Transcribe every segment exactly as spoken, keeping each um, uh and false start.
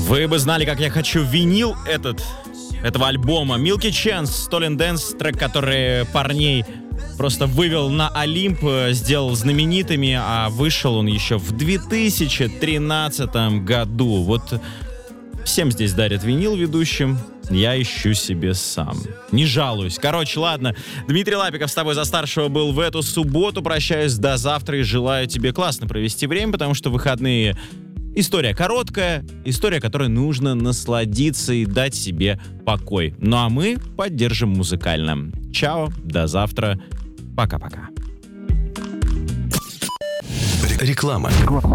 Вы бы знали, как я хочу винил этот, этого альбома. Milky Chance, Stolen Dance, трек, который парней просто вывел на Олимп, сделал знаменитыми, а вышел он еще в две тысячи тринадцатом году. Вот всем здесь дарят винил ведущим, я ищу себе сам. Не жалуюсь. Короче, ладно. Дмитрий Лапиков с тобой за старшего был в эту субботу. Прощаюсь до завтра и желаю тебе классно провести время, потому что выходные история короткая, история, которой нужно насладиться и дать себе покой. Ну а мы поддержим музыкально. Чао, до завтра. Пока-пока. Реклама.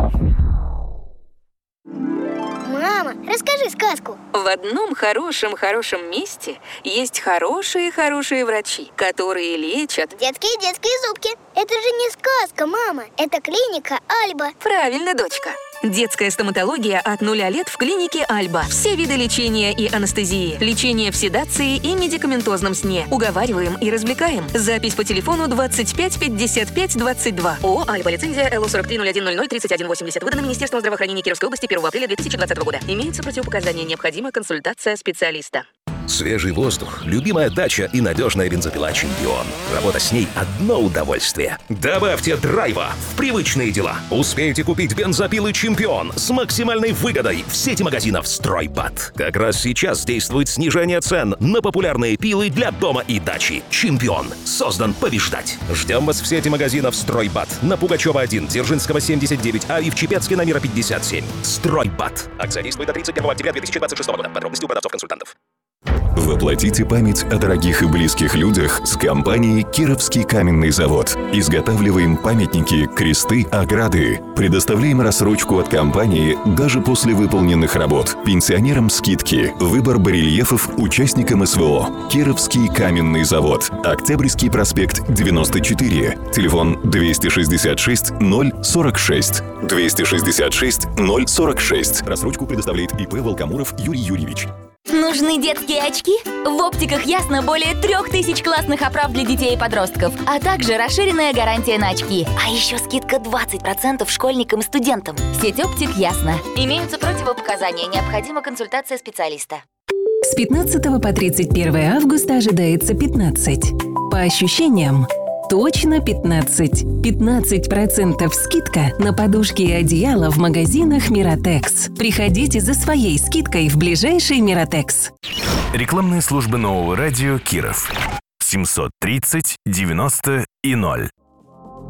Мама, расскажи сказку. В одном хорошем-хорошем месте есть хорошие-хорошие врачи, которые лечат... Детские-детские зубки. Это же не сказка, мама. Это клиника Альба. Правильно, дочка. Детская стоматология от нуля лет в клинике Альба. Все виды лечения и анестезии. Лечение в седации и медикаментозном сне. Уговариваем и развлекаем. Запись по телефону двадцать пять пятьдесят пять двадцать два. ООО «Альба». Лицензия эл о сорок три ноль один ноль ноль тридцать один восемьдесят. Выдана Министерством здравоохранения Кировской области первого апреля две тысячи двадцатого года. Имеются противопоказания. Необходима консультация специалиста. Свежий воздух, любимая дача и надежная бензопила «Чемпион». Работа с ней – одно удовольствие. Добавьте драйва в привычные дела. Успейте купить бензопилы «Чемпион» с максимальной выгодой в сети магазинов «Стройбат». Как раз сейчас действует снижение цен на популярные пилы для дома и дачи. «Чемпион» создан побеждать. Ждем вас в сети магазинов «Стройбат» на Пугачева один, Дзержинского семьдесят девять А и в Чепецке на Мира пятьдесят семь. «Стройбат». Акция действует до тридцать первого октября две тысячи двадцать шестого года. Подробности у продавцов-консультантов. Воплотите память о дорогих и близких людях с компанией «Кировский каменный завод». Изготавливаем памятники, кресты, ограды. Предоставляем рассрочку от компании даже после выполненных работ. Пенсионерам скидки. Выбор барельефов участникам эс вэ о. «Кировский каменный завод». Октябрьский проспект девяносто четыре. Телефон двести шестьдесят шесть ноль сорок шесть. двести шестьдесят шесть ноль сорок шесть. Рассрочку предоставляет и пэ Волкомуров Юрий Юрьевич. Нужны детские очки? В оптиках Ясно более трех тысяч классных оправ для детей и подростков, а также расширенная гарантия на очки. А еще скидка двадцать процентов школьникам и студентам. Сеть оптик Ясно. Имеются противопоказания, необходима консультация специалиста. С пятнадцатого по тридцать первое августа ожидается пятнадцать. По ощущениям, точно пятнадцать. пятнадцать процентов скидка на подушки и одеяла в магазинах «Миротекс». Приходите за своей скидкой в ближайший «Миротекс». Рекламные службы нового радио «Киров». семьсот тридцать девяносто и ноль.